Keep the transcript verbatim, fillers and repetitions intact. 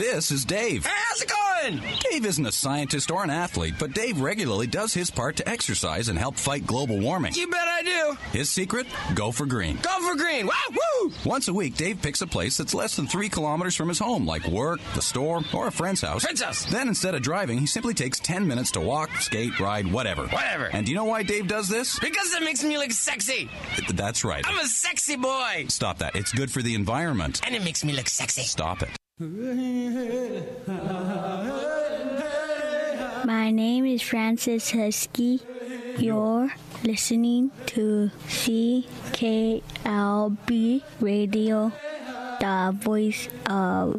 This is Dave. Hey, how's it going? Dave isn't a scientist or an athlete, but Dave regularly does his part to exercise and help fight global warming. You bet I do. His secret? Go for green. Go for green. Wow, woo! Once a week, Dave picks a place that's less than three kilometers from his home, like work, the store, or a friend's house. Friend's house. Then instead of driving, he simply takes ten minutes to walk, skate, ride, whatever. Whatever. And do you know why Dave does this? Because it makes me look sexy. That's right. I'm a sexy boy. Stop that. It's good for the environment. And it makes me look sexy. Stop it. My name is Francis Husky. You're listening to C K L B Radio, the voice of